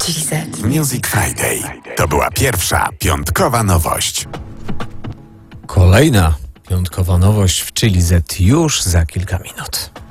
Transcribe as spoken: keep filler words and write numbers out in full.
Chili Z. Music Friday. To była pierwsza piątkowa nowość. Kolejna piątkowa nowość w Chili Z już za kilka minut.